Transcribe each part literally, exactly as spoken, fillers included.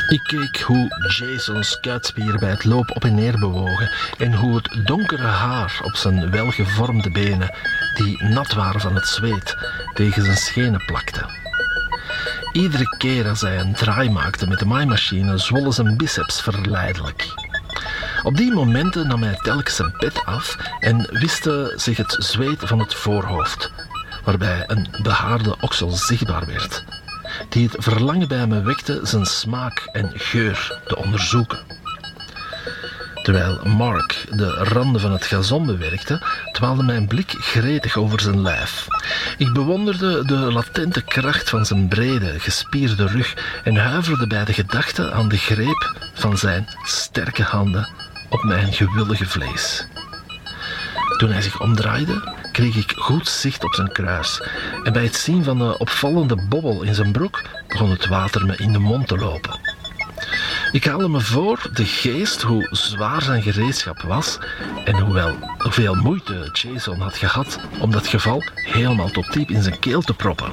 Ik keek hoe Jason's kuitspieren bij het loop op en neer bewogen en hoe het donkere haar op zijn welgevormde benen, die nat waren van het zweet, tegen zijn schenen plakte. Iedere keer als hij een draai maakte met de maaimachine, zwollen zijn biceps verleidelijk. Op die momenten nam hij telkens zijn pet af en wischte zich het zweet van het voorhoofd, waarbij een behaarde oksel zichtbaar werd, die het verlangen bij me wekte zijn smaak en geur te onderzoeken. Terwijl Mark de randen van het gazon bewerkte, dwaalde mijn blik gretig over zijn lijf. Ik bewonderde de latente kracht van zijn brede, gespierde rug en huiverde bij de gedachte aan de greep van zijn sterke handen op mijn gewillige vlees. Toen hij zich omdraaide, kreeg ik goed zicht op zijn kruis en bij het zien van de opvallende bobbel in zijn broek begon het water me in de mond te lopen. Ik haalde me voor de geest hoe zwaar zijn gereedschap was en hoewel hoeveel moeite Jason had gehad om dat geval helemaal tot diep in zijn keel te proppen.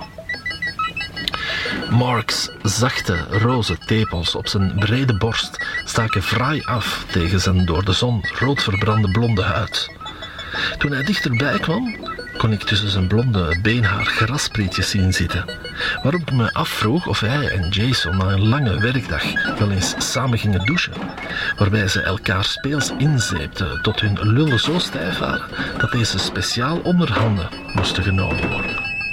Mark's zachte, roze tepels op zijn brede borst staken fraai af tegen zijn door de zon rood verbrande blonde huid. Toen hij dichterbij kwam, kon ik tussen zijn blonde beenhaar grassprietjes zien zitten, waarop ik me afvroeg of hij en Jason na een lange werkdag wel eens samen gingen douchen, waarbij ze elkaar speels inzeepten tot hun lullen zo stijf waren dat deze speciaal onder handen moesten genomen worden.